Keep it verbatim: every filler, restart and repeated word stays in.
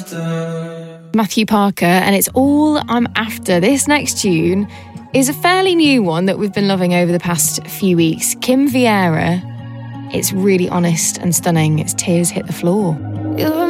Matthew Parker, and it's All I'm After. This next tune is a fairly new one that we've been loving over the past few weeks. Kim Vieira. It's really honest and stunning. It's Tears Hit the Floor.